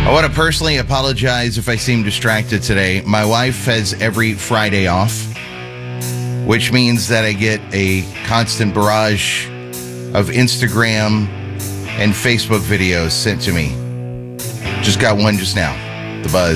I want to personally apologize if I seem distracted today. My wife has every Friday off, which means that I get a constant barrage of Instagram and Facebook videos sent to me. Just got one just now. The Buzz.